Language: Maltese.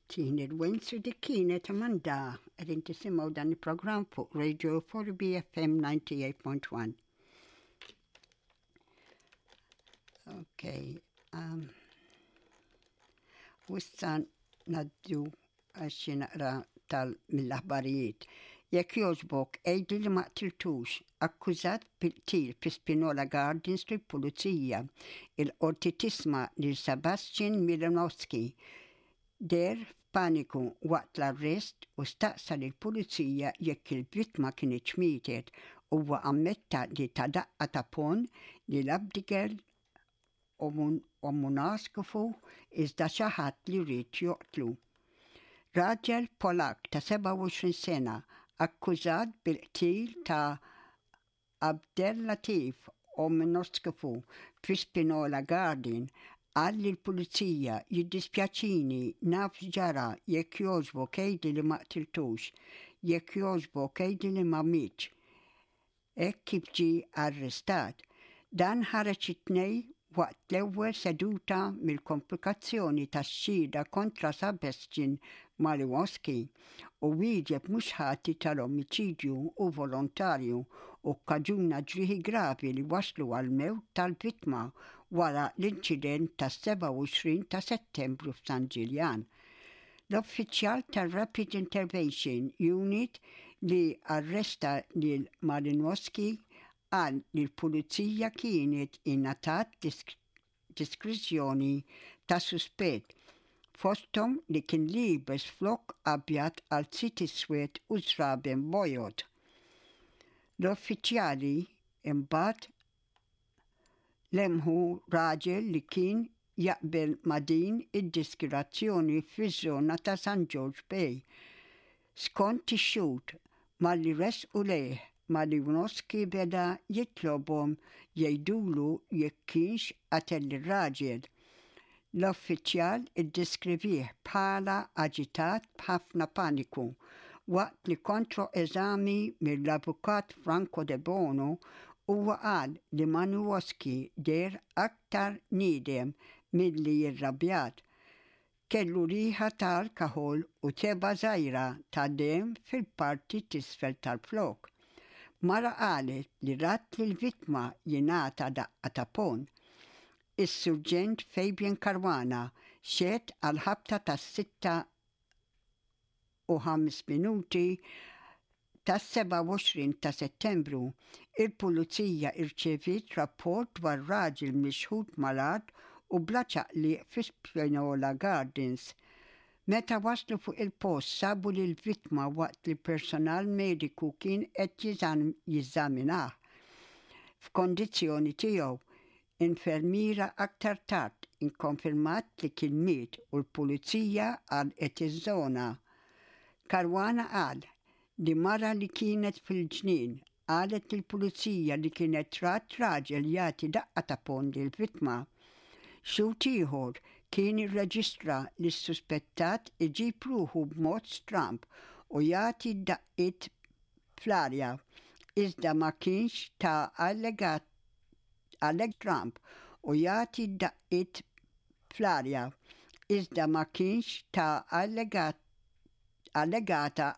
Tien il-Winsu dik kienet Amanda qegħdin tisimgħu dan il-programm fuq Radio 4BFM 98.1. Okay. Wissa naddu għaxi naqra mill-aħbarijiet. Jekk jogħġbok għejdu li ma qtiltux akkużat bil-qtil fi Spinola Gardens lill-Pulizija il-qorti tisma' lil Sebastian Milanowski der f'paniku waqt l-arrest u staqsa lill-Pulizija jekk il-vittma kienet mietet huwa ammetta li ta' daqqa ta' pon li l-Abdiger u munaskofu iżda xi ħadd li rrid joqtlu. Raġel Polak ta' 27 sena akkużat bil-qtil ta' Abdellatif u munaskofu fi Spinola Garden qal lill-Pulizija jiddispjaċini naf ġara jekk jogħġbok għejdi li ma qtiltux, jekk jogħġbok għejdi li ma mitx. Hekk kif ġie arrestat. Dan ħareġ it-tnejn waqt l-ewwel seduta mill-komplikazzjoni tax-xhieda kontra Sebastian Milanowski u wieġeb mhux ħati tal-omiċidju u volontarju u kkaġuna ġrieħi gravi li waslu għal mewt tal-vittma wara l-inċident tas-27 ta' Settembru f'San Ġiljan. L-uffiċjal tar-Rapid Intervention Unit li arresta lil Milanowski qal li l-Pulizija kienet ingħatat diskrizzjoni ta' suspett fosthom li kien liebes flokk abjad għal sit iswed u żraben bojod. L-uffiċjali imbagħad lemħu raġel li kien jaqbel ma' din id-diskrizzjoni fiż-żona ta' San George Bay. Skont ix-xhud malli resqu lejh Milanowski beda jitlobhom jgħidulu jekk kienx qatel ir-raġel. L-uffiċjal iddeskrivih bħala aġitat b'ħafna paniku waqt li kontro eżami mill-avukat Franco De Bono huwa qal li Milanowski der aktar niedem milli jirrabjat. Kellu riħa tal-kaħol u teba żgħira ta' dem fil-parti t'isfel tal-flok. Mara qalet li rat li l-vittma jingħata daqqa ta' pon. Is-Surġent Fabian Caruana xed għal ħabta tas-6 u 5 minuti tas-27 ta' Settembru. Il-Pulizija rċeviet rapport dwar raġel mixħud malad u bla ċaqliq fi Spinola Gardens. Meta waslu fuq il-post sabu li l-vittma waqt li personal mediku kien qed jiżaminah f'kondizzjoni tiegħu. Infermiera aktar tard inkonfermat li kien miet u l-Pulizija għalqet iż-żona. Caruana qal li mara li kienet fil-ġnien qalet lill-Pulizija li kienet rat raġel jagħti daqqa ta' pon lill-vittma. Xhud ieħor kien irreġistra li s-suspettat iġib ruħu b'mod stramp u jagħti daqqiet fl-arja iżda ma kienx ta' allegat Trump u jagħti daqqiet fl-arja iżda ma kienx ta' allegata